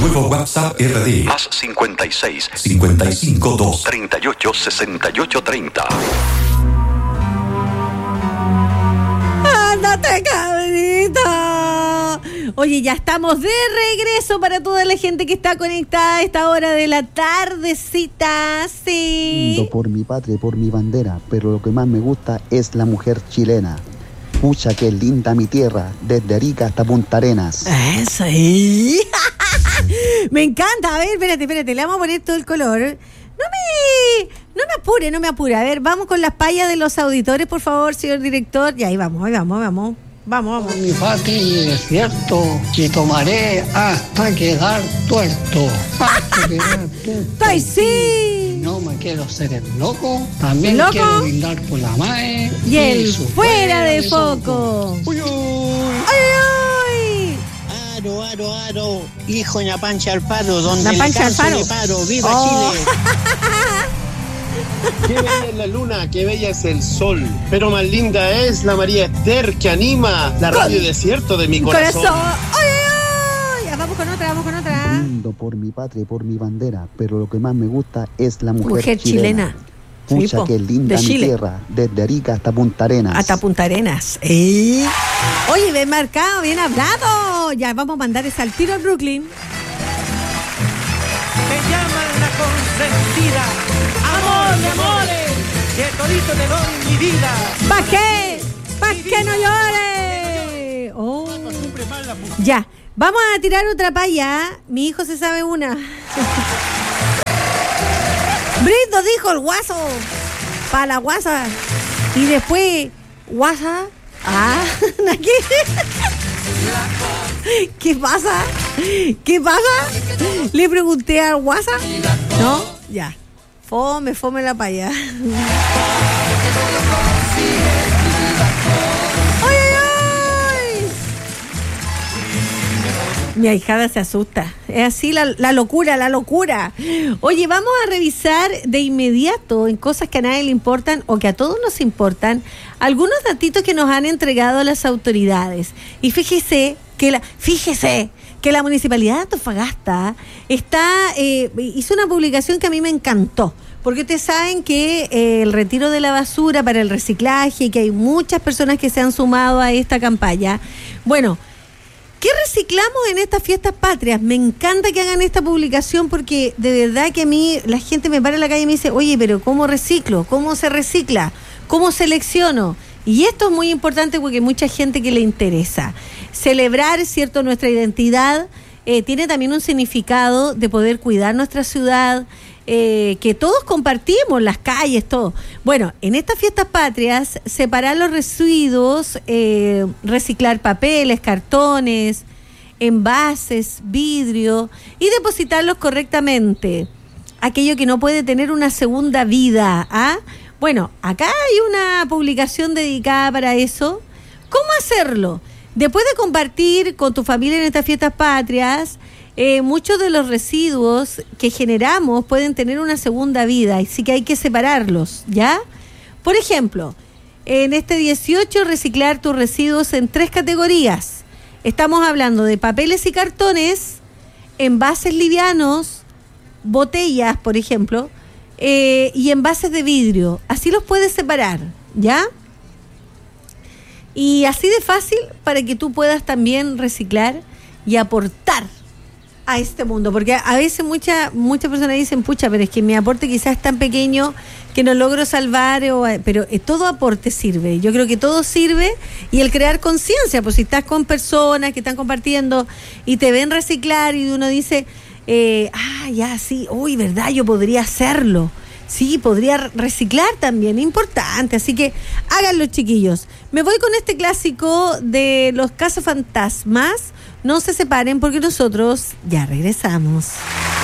Nuevo WhatsApp RD. Más 56 55 2 38 68 30. ¡Ándate, cabrita! Oye, ya estamos de regreso para toda la gente que está conectada a esta hora de la tardecita, sí. Por mi patria y por mi bandera, pero lo que más me gusta es la mujer chilena. Pucha, qué linda mi tierra, desde Arica hasta Punta Arenas. Eso ahí. Me encanta. A ver, espérate, le vamos a poner todo el color. No me apure. A ver, vamos con las payas de los auditores, por favor, señor director. Y ahí vamos. Vamos. Mi patria y desierto, que tomaré hasta quedar tuerto. ¡Ay, sí! No me quiero ser el loco, también ¿El loco? quiero brindar por la mae Y el fuera de foco. ¡Uy, uy! ¡Ay! Aro, hijo de la pancha al paro, donde La le pancha al canso paro. le paro, ¡viva Chile! Qué bella es la luna, qué bella es el sol, pero más linda es la María Esther que anima la radio desierto de mi corazón. ¡Ay! Ya, vamos con otra. Brindo por mi patria y por mi bandera, pero lo que más me gusta es la mujer chilena. Pucha, Sí, po. qué linda De mi Chile. tierra, desde Arica hasta Punta Arenas. Hasta Punta Arenas. Oye, bien marcado, bien hablado. Ya, vamos a mandar ese al tiro a Brooklyn. Me llaman la consentida. Amor de amores, que todito te doy mi vida. ¿Pa' qué? ¿Pa' qué no llore? Oh. Ya, vamos a tirar otra paya. Mi hijo se sabe una. Brindo dijo el guaso. Pa' la guasa. Y después, guasa. Aquí. ¿Qué pasa? Le pregunté al guasa. ¿No? Ya. Fome la paya. ¡Ay! Mi ahijada se asusta. Es así la locura. Oye, vamos a revisar de inmediato en cosas que a nadie le importan o que a todos nos importan, algunos datitos que nos han entregado las autoridades. Y fíjese que la Municipalidad de Antofagasta hizo una publicación que a mí me encantó. Porque ustedes saben que el retiro de la basura para el reciclaje, que hay muchas personas que se han sumado a esta campaña. Bueno, ¿qué reciclamos en estas fiestas patrias? Me encanta que hagan esta publicación porque de verdad que a mí la gente me para en la calle y me dice, oye, pero ¿cómo reciclo? ¿Cómo se recicla? ¿Cómo selecciono? Y esto es muy importante porque hay mucha gente que le interesa. Celebrar, ¿cierto?, nuestra identidad tiene también un significado de poder cuidar nuestra ciudad, que todos compartimos, las calles, todo. Bueno, en estas fiestas patrias, separar los residuos, reciclar papeles, cartones, envases, vidrio y depositarlos correctamente. Aquello que no puede tener una segunda vida, ¿ah? Bueno, acá hay una publicación dedicada para eso. ¿Cómo hacerlo? Después de compartir con tu familia en estas fiestas patrias, muchos de los residuos que generamos pueden tener una segunda vida, así que hay que separarlos, ¿ya? Por ejemplo, en este 18 reciclar tus residuos en 3 categorías. Estamos hablando de papeles y cartones, envases livianos, botellas, por ejemplo, y envases de vidrio. Así los puedes separar, ¿ya? Y así de fácil para que tú puedas también reciclar y aportar a este mundo, porque a veces muchas personas dicen, pucha, pero es que mi aporte quizás es tan pequeño que no logro salvar, pero todo aporte sirve. Yo creo que todo sirve, y el crear conciencia, pues si estás con personas que están compartiendo y te ven reciclar y uno dice, ya, sí, uy, ¿verdad? Yo podría hacerlo. Sí, podría reciclar también, importante, así que háganlo, chiquillos. Me voy con este clásico de los cazafantasmas. No se separen porque nosotros ya regresamos.